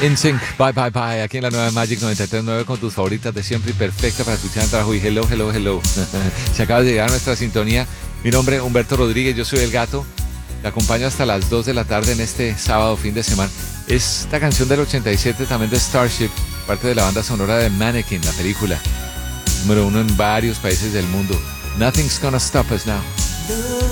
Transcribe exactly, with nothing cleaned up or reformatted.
In Sync, bye bye bye, aquí en la nueva Magic noventa y tres punto nueve con tus favoritas de siempre y perfecta para escuchar en trabajo. Y hello, hello, hello. Se acaba de llegar a nuestra sintonía. Mi nombre es Humberto Rodríguez, yo soy El Gato. Te acompaño hasta las dos de la tarde en este sábado, fin de semana. Esta canción del ochenta y siete también de Starship, parte de la banda sonora de Mannequin, la película. Número uno en varios países del mundo. Nothing's gonna stop us now.